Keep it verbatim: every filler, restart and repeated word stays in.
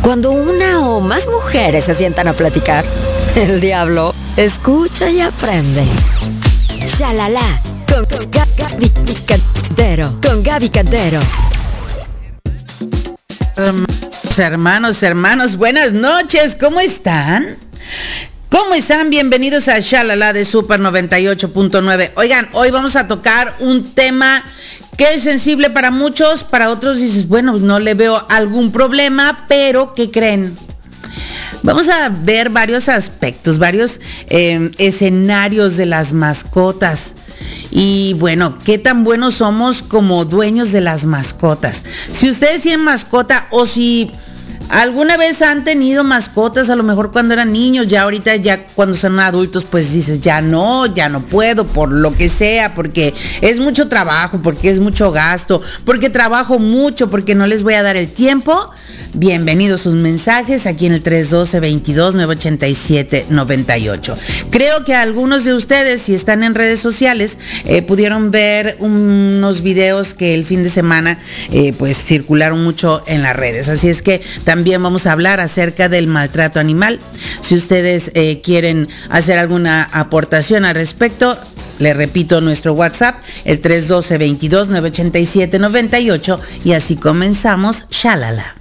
Cuando una o más mujeres se sientan a platicar, el diablo escucha y aprende. Shalala, con Gaby Cantero, con Gaby Cantero. Hermanos, hermanos, buenas noches, ¿cómo están? ¿Cómo están? Bienvenidos a Shalala de Super noventa y ocho punto nueve. Oigan, hoy vamos a tocar un tema que es sensible para muchos, para otros dices, bueno, no le veo algún problema, pero ¿qué creen? Vamos a ver varios aspectos, varios eh, escenarios de las mascotas. Y bueno, ¿qué tan buenos somos como dueños de las mascotas? Si ustedes tienen mascota o si alguna vez han tenido mascotas, a lo mejor cuando eran niños, ya ahorita ya cuando son adultos, pues dices, ya no, ya no puedo, por lo que sea, porque es mucho trabajo, porque es mucho gasto, porque trabajo mucho, porque no les voy a dar el tiempo. Bienvenidos sus mensajes aquí en el tres uno dos, veintidós, nueve ochenta y siete, noventa y ocho. Creo que algunos de ustedes, si están en redes sociales, eh, pudieron ver unos videos que el fin de semana eh, pues circularon mucho en las redes. Así es que también vamos a hablar acerca del maltrato animal. Si ustedes eh, quieren hacer alguna aportación al respecto, les repito nuestro WhatsApp, el tres uno dos, veintidós, nueve ochenta y siete, noventa y ocho, y así comenzamos Shalala.